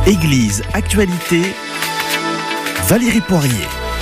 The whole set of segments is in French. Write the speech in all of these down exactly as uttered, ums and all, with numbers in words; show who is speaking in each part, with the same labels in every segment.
Speaker 1: Église Actualité, Valérie Poirier.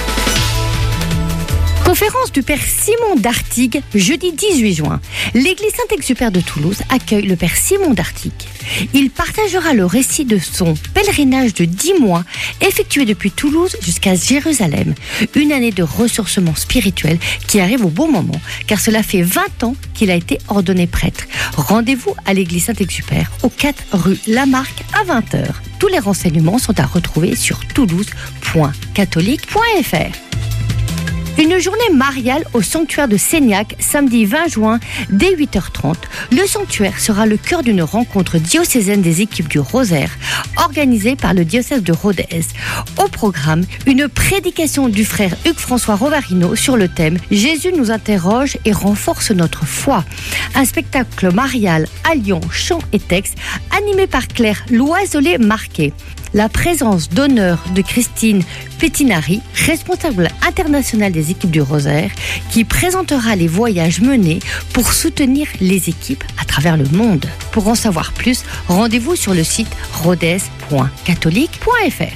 Speaker 2: Conférence du Père Simon d'Artigues, jeudi dix-huit juin. L'église Saint-Exupère de Toulouse accueille le Père Simon d'Artigues. Il partagera le récit de son pèlerinage de dix mois effectué depuis Toulouse jusqu'à Jérusalem. Une année de ressourcement spirituel qui arrive au bon moment, car cela fait vingt ans qu'il a été ordonné prêtre. Rendez-vous à l'église Saint-Exupère, au quatre rue Lamarck à vingt heures. Tous les renseignements sont à retrouver sur toulouse point catholique point f r. Une journée mariale au sanctuaire de Seignac, samedi vingt juin, dès huit heures trente. Le sanctuaire sera le cœur d'une rencontre diocésaine des équipes du Rosaire, organisée par le diocèse de Rodez. Au programme, une prédication du frère Hugues-François Rovarino sur le thème « Jésus nous interroge et renforce notre foi ». Un spectacle marial alliant chant et texte, animé par Claire Loiselet-Marquet. La présence d'honneur de Christine Pettinari, responsable internationale des équipes du Rosaire, qui présentera les voyages menés pour soutenir les équipes à travers le monde. Pour en savoir plus, rendez-vous sur le site rodez point catholique point f r.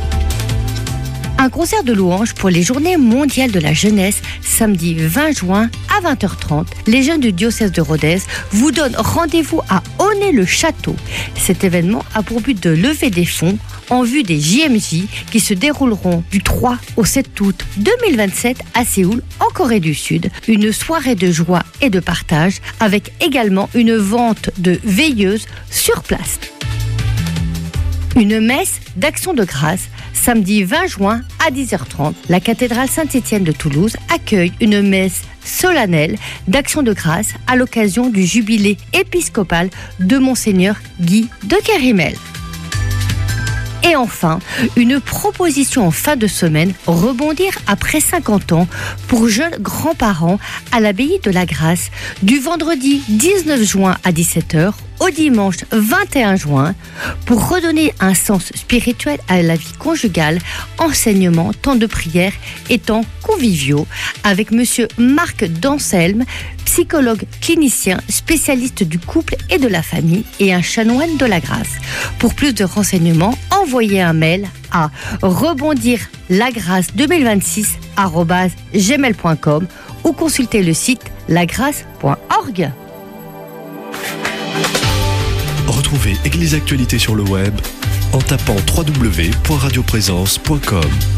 Speaker 2: Un concert de louanges pour les Journées mondiales de la jeunesse, samedi vingt juin à vingt heures trente. Les jeunes du diocèse de Rodez vous donnent rendez-vous à Aunay-le-Château. Cet événement a pour but de lever des fonds en vue des J M J qui se dérouleront du trois au sept août deux mille vingt-sept à Séoul, en Corée du Sud. Une soirée de joie et de partage avec également une vente de veilleuses sur place. Une messe d'action de grâce, samedi vingt juin à dix heures trente. La cathédrale Saint-Étienne de Toulouse accueille une messe solennelle d'action de grâce à l'occasion du jubilé épiscopal de Monseigneur Guy de Kérimel. Et enfin, une proposition en fin de semaine, rebondir après cinquante ans pour jeunes grands-parents à l'abbaye de la Grâce, du vendredi dix-neuf juin à dix-sept heures au dimanche vingt et un juin, pour redonner un sens spirituel à la vie conjugale, enseignement, temps de prière et temps conviviaux, avec monsieur Marc Danselme, psychologue clinicien, spécialiste du couple et de la famille et un chanoine de la grâce. Pour plus de renseignements, envoyez un mail à rebondirlagrâce deux mille vingt-six arobase gmail point com ou consultez le site lagrâce point org.
Speaker 1: Retrouvez Église Actualité sur le web en tapant w w w point radioprésence point com.